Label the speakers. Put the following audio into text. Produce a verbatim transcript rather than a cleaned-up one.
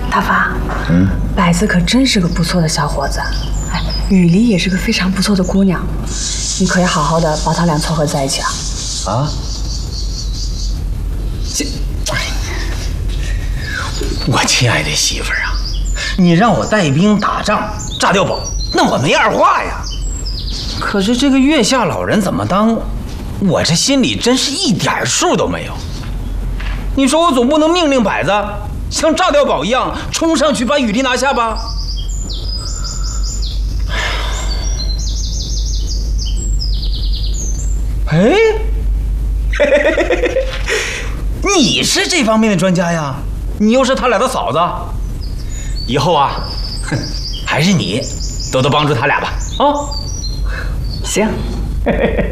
Speaker 1: 大发，嗯，柏子可真是个不错的小伙子，哎，雨梨也是个非常不错的姑娘，你可以好好的把他俩撮合在一起啊。
Speaker 2: 啊？这，我亲爱的媳妇儿啊，你让我带兵打仗炸碉堡，那我没二话呀。可是这个月下老人怎么当，我这心里真是一点数都没有。你说我总不能命令柏子像炸碉堡一样冲上去把雨梨拿下吧？哎，你是这方面的专家呀？你又是他俩的嫂子，以后啊，哼，还是你多多帮助他俩吧。啊，
Speaker 1: 行。